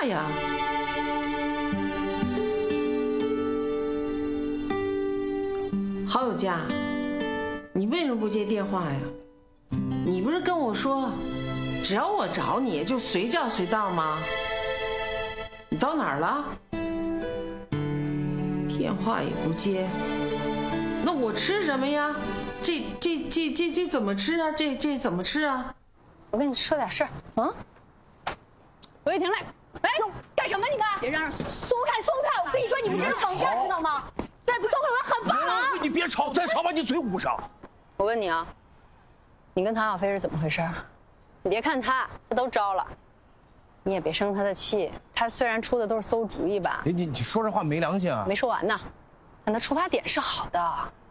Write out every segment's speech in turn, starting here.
呀。郝有佳，你为什么不接电话呀？你不是跟我说，只要我找你就随叫随到吗？你到哪儿了？电话也不接，那我吃什么呀？这怎么吃啊？这怎么吃啊？ 我跟你说点事儿啊。罗玉婷来，哎，干什么你们？别嚷嚷，松开松开！我跟你说，你们这是绑架，知道吗？再不松开，我要喊爸了啊！ 你别吵，再吵把你嘴捂上。 我问你啊，你跟唐小飞是怎么回事？你别看他都招了，你也别生他的气。他虽然出的都是馊主意吧， 你说这话没良心啊！ 没说完呢，但他出发点是好的。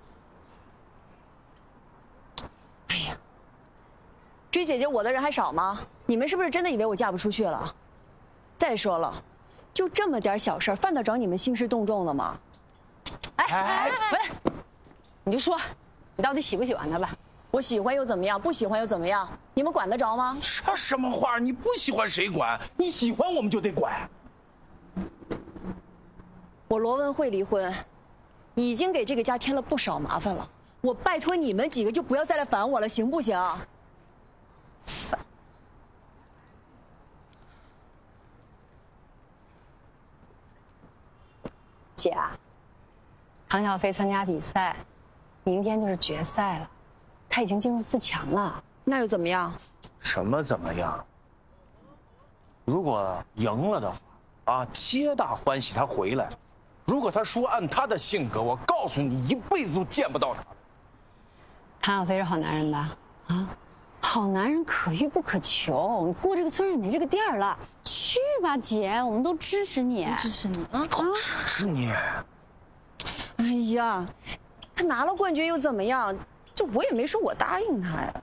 哎呀，追姐姐我的人还少吗？你们是不是真的以为我嫁不出去了？再说了，就这么点小事犯得着你们兴师动众了吗？哎，回来，你就说，你到底喜不喜欢他吧？我喜欢又怎么样？不喜欢又怎么样？你们管得着吗？ 这什么话？你不喜欢谁管？你喜欢我们就得管。 我罗文慧离婚，已经给这个家添了不少麻烦了。我拜托你们几个就不要再来烦我了，行不行？烦。姐，唐小飞参加比赛，明天就是决赛了，他已经进入4强了，那又怎么样？ 什么怎么样？如果赢了的话，啊，皆大欢喜，他回来；如果他输，按他的性格，我告诉你，一辈子都见不到他。 唐小飞是好男人吧？啊，好男人可遇不可求，你过这个村也没这个店了。去吧，姐，我们都支持你，支持你啊！ 支持你。 哎呀，他拿了冠军又怎么样？这我也没说我答应他呀。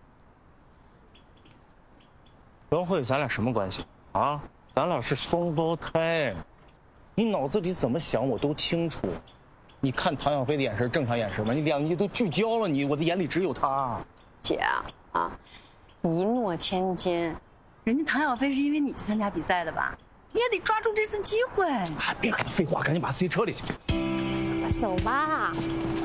文慧，咱俩什么关系啊？咱俩是双胞胎，你脑子里怎么想我都清楚。你看唐小飞的眼神，正常眼神吗？你两眼都聚焦了你，我的眼里只有他。 姐啊，一诺千金，人家唐小飞是因为你去参加比赛的吧？你也得抓住这次机会。 还别跟他废话，赶紧把自己车里去。 走吧。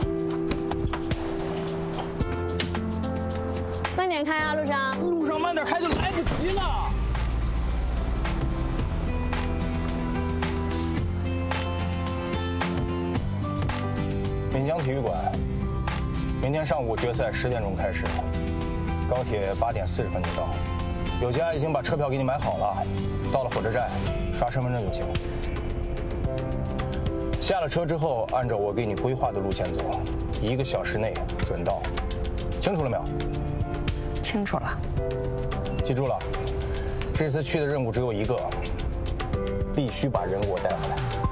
慢点开啊，路上。 路上慢点开就来不及了。滨江体育馆，明天上午决赛10点钟开始，高铁8点40分就到。有家已经把车票给你买好了，到了火车站刷身份证就行。下了车之后，按照我给你规划的路线走，1个小时内准到，清楚了没有？ 清楚了。 记住了，这次去的任务只有一个，必须把人给我带回来。